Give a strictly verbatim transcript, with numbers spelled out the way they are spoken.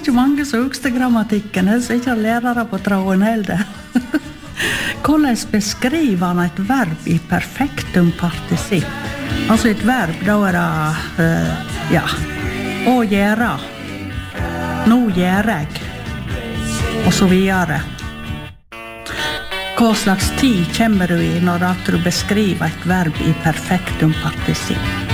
ikke mange som husker grammatikken, jeg er ikke lærere på tråden heller. Hvordan beskriver han et verb i perfektum partisipp? Altså et verb, da er det, uh, ja, å gjøre, nå gjør jeg, og så videre. Hva slags tid kommer du i når du beskriver et verb i perfektum partisipp?